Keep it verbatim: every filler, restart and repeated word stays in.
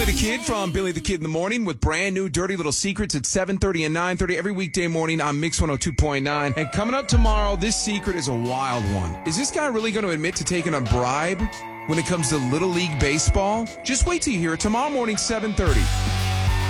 the Kid from Billy the Kid in the Morning with brand new Dirty Little Secrets at seven thirty and nine thirty every weekday morning on Mix one oh two point nine. And coming up tomorrow, this secret is a wild one. Is this guy really going to admit to taking a bribe when it comes to Little League Baseball? Just wait till you hear it tomorrow morning, seven thirty.